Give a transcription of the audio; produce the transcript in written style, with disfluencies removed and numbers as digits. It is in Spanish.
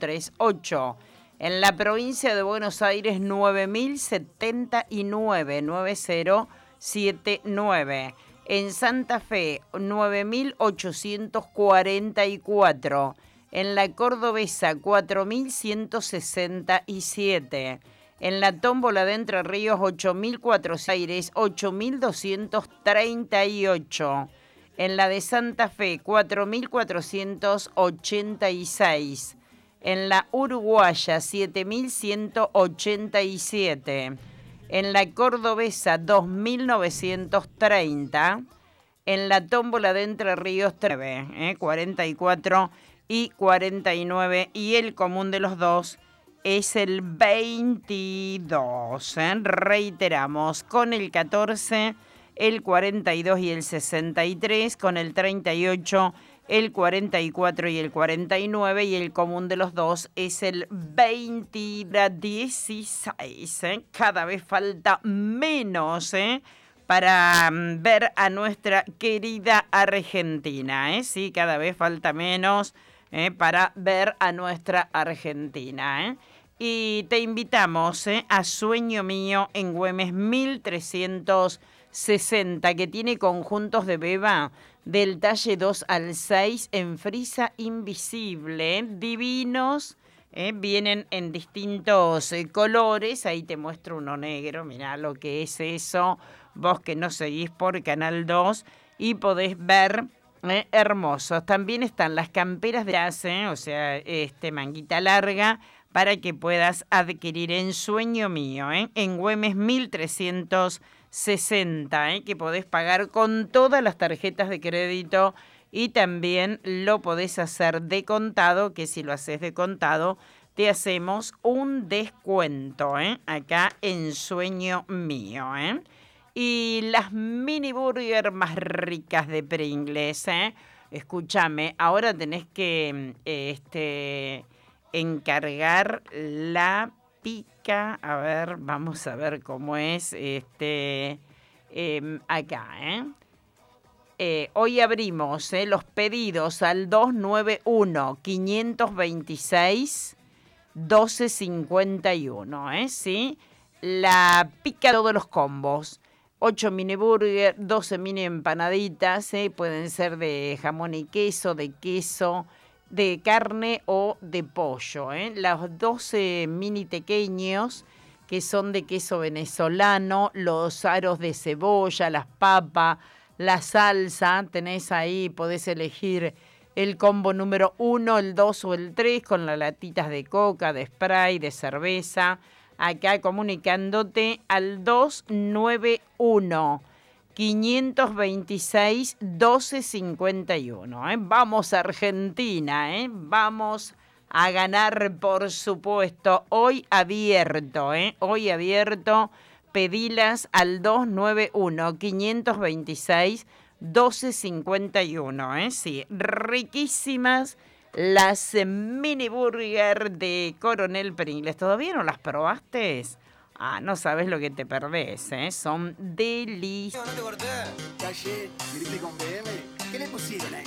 9038. En la provincia de Buenos Aires, 9079, 9079. En Santa Fe, 9844. En la Cordobesa, 4167. En la Tómbola de Entre Ríos, 8400. Aires, 8238. En la de Santa Fe, 4486. En la Uruguaya, 7187. En la Cordobesa, 2930. En la Tómbola de Entre Ríos, 44 y 49. Y el común de los dos es el 22. Reiteramos, con el 14, el 42 y el 63, con el 38, el 44 y el 49, y el común de los dos es el 16. Cada vez falta menos, para ver a nuestra querida Argentina, Sí, cada vez falta menos para ver a nuestra Argentina, Y te invitamos a Sueño Mío en Güemes 1360, que tiene conjuntos de beba del talle 2 al 6 en frisa invisible, divinos. Vienen en distintos colores. Ahí te muestro uno negro, mirá lo que es eso, vos que no seguís por Canal 2, y podés ver hermosos. También están las camperas de ACE, o sea, manguita larga, para que puedas adquirir en Sueño Mío, en Güemes 1360, que podés pagar con todas las tarjetas de crédito, y también lo podés hacer de contado, que si lo haces de contado te hacemos un descuento, acá en Sueño Mío, Y las mini burger más ricas de Pringles, Escúchame, ahora tenés que encargar la pica. A ver, vamos a ver cómo es acá, hoy abrimos los pedidos al 291-526-1251, ¿sí? La pica de todos los combos. 8 mini burger, 12 mini empanaditas, pueden ser de jamón y queso, de carne o de pollo, Los 12 mini pequeños, que son de queso venezolano, los aros de cebolla, las papas, la salsa, tenés ahí, podés elegir el combo número 1, el 2 o el 3, con las latitas de coca, de Sprite, de cerveza. Acá comunicándote al 291-526-1251. Vamos Argentina, vamos a ganar, por supuesto. Hoy abierto, hoy abierto. Pedilas al 291-526-1251, Sí, riquísimas las mini burger de Coronel Pringles. ¿Todavía no las probaste? No sabes lo que te perdés, Son deliciosas. No te corté. Calle, grite con BM. ¿Qué le pusieron ahí?